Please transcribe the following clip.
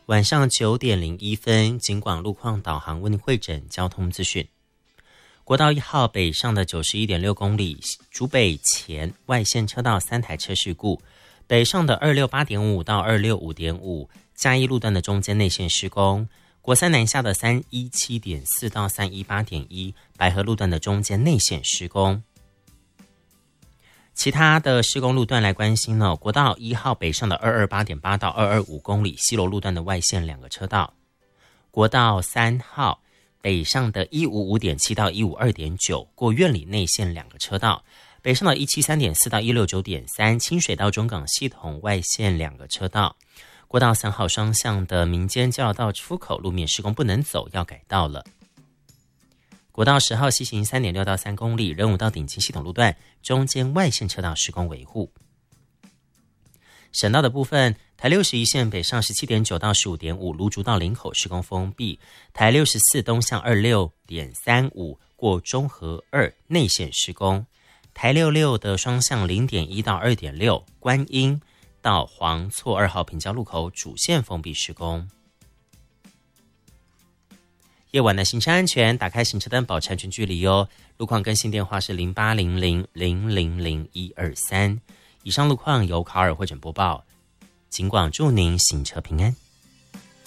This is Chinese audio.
晚上9点01分，警广路况导航为您汇整交通资讯。国道1号北上的 91.6 公里，竹北前外线车道3台车事故，北上的 268.5 到 265.5 嘉义路段的中间内线施工，国三南下的 317.4 到 318.1 白河路段的中间内线施工。其他的施工路段来关心呢，国道1号北上的 228.8 到225公里西螺路段的外线2个车道，国道3号北上的 155.7 到 152.9 过苑里内线2个车道，北上的 173.4 到 169.3 清水到中港系统外线2个车道，国道3号双向的民间交流道出口路面施工不能走，要改道了。国道10号西行 3.6 到3公里，仁武到顶清系统路段中间外线车道施工维护。省道的部分，台61线北上 17.9 到 15.5 芦竹到林口施工封闭，台64东向 26.35 过中和2内线施工，台66的双向 0.1 到 2.6 观音到黄错2号平交路口主线封闭施工。夜晚的行车安全，打开行车灯保持安全距离哦。路况更新电话是0800000123。以上路况由卡尔汇整播报，警广祝您行车平安。